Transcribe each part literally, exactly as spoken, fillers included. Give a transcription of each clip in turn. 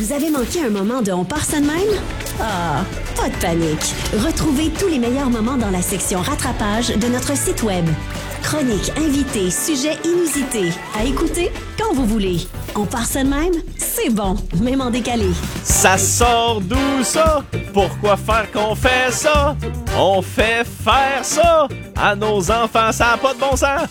Vous avez manqué un moment de On part ça de même? Ah, pas de panique. Retrouvez tous les meilleurs moments dans la section rattrapage de notre site web. Chroniques, invités, sujets inusités. À écouter quand vous voulez. On part ça de même? C'est bon, même en décalé. Ça sort d'où ça? Pourquoi faire qu'on fait ça? On fait faire ça à nos enfants, ça n'a pas de bon sens!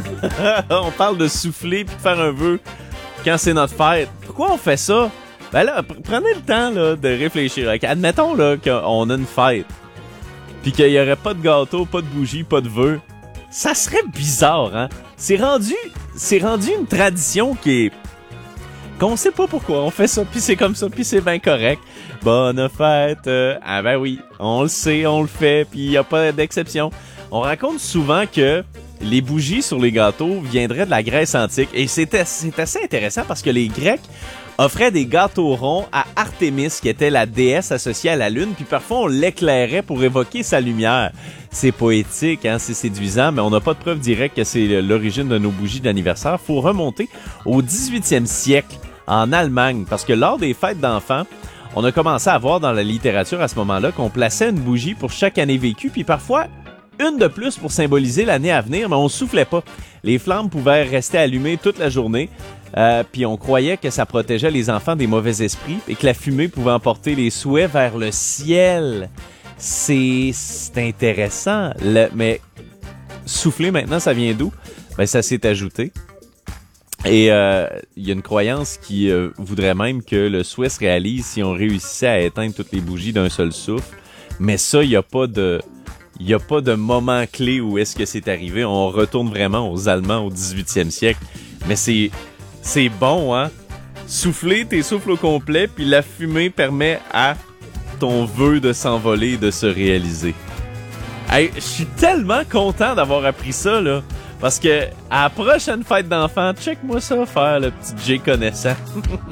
On parle de souffler puis de faire un vœu quand c'est notre fête. Pourquoi on fait ça? Ben là, prenez le temps là, de réfléchir. Okay? Admettons là, qu'on a une fête puis qu'il n'y aurait pas de gâteau, pas de bougie, pas de vœux. Ça serait bizarre, hein? C'est rendu, c'est rendu une tradition qui est... qu'on sait pas pourquoi on fait ça, puis c'est comme ça, puis c'est bien correct. Bonne fête! Euh, ah ben oui, on le sait, on le fait, puis il n'y a pas d'exception. On raconte souvent que les bougies sur les gâteaux viendraient de la Grèce antique, et c'est, c'est assez intéressant parce que les Grecs offrait des gâteaux ronds à Artémis, qui était la déesse associée à la lune, puis parfois on l'éclairait pour évoquer sa lumière. C'est poétique, hein, c'est séduisant, mais on n'a pas de preuve directe que c'est l'origine de nos bougies d'anniversaire. Faut remonter au dix-huitième siècle, en Allemagne, parce que lors des fêtes d'enfants, on a commencé à voir dans la littérature à ce moment-là qu'on plaçait une bougie pour chaque année vécue, puis parfois une de plus pour symboliser l'année à venir, mais on soufflait pas. Les flammes pouvaient rester allumées toute la journée, euh, puis on croyait que ça protégeait les enfants des mauvais esprits et que la fumée pouvait emporter les souhaits vers le ciel. C'est, c'est intéressant, le, mais souffler maintenant, ça vient d'où? Ben, ça s'est ajouté. Et il euh, y a une croyance qui euh, voudrait même que le souhait se réalise si on réussissait à éteindre toutes les bougies d'un seul souffle. Mais ça, il n'y a pas de... Il n'y a pas de moment clé où est-ce que c'est arrivé. On retourne vraiment aux Allemands au dix-huitième siècle. Mais c'est, c'est bon, hein? Souffler tes souffles au complet, puis la fumée permet à ton vœu de s'envoler et de se réaliser. Hey, je suis tellement content d'avoir appris ça, là. Parce que à la prochaine fête d'enfant, check-moi ça faire, le petit Jay connaissant.